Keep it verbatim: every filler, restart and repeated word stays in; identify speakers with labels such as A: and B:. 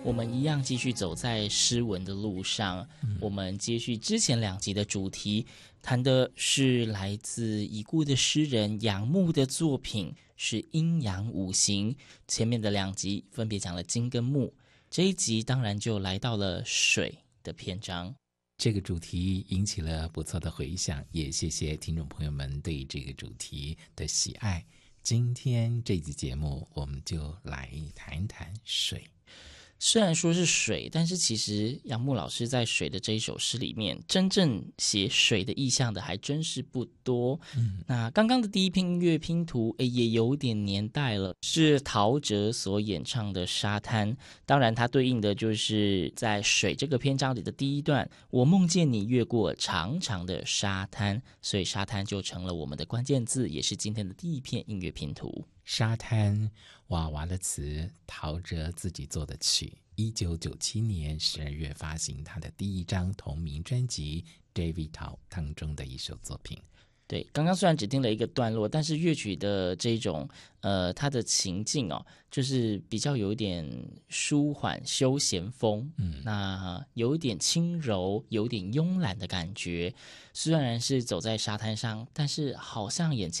A: 我们一样继续走在诗文的路上，嗯、我们接续之前两集的主题，谈的是来自已故的诗人杨牧的作品，是阴阳五行。前面的两集分别讲了金跟木，这一集当然就来到了水的篇章。
B: 这个主题引起了不错的回响，也谢谢听众朋友们对这个主题的喜爱。今天这集节目我们就来谈谈水。
A: 虽然说是水，但是其实杨牧老师在水的这一首诗里面，真正写水的意象的还真是不多。嗯，那刚刚的第一篇音乐拼图，诶，也有点年代了，是陶喆所演唱的《沙滩》。当然，它对应的就是在水这个篇章里的第一段，我梦见你越过长长的沙滩，所以沙滩就成了我们的关键字，也是今天的第一片音乐拼图。
B: 沙滩，娃娃的词，陶喆自己做的曲。一九九七年十二月发行他的第一张同名专辑《David Tao》当中的一首作品。
A: 对，刚刚虽然只听了一个段落，但是乐曲的这种呃，它的情境哦，就是比较有一点舒缓休闲风，嗯，那有一点轻柔，有点慵懒的感觉。虽然是走在沙滩上，但是好像眼前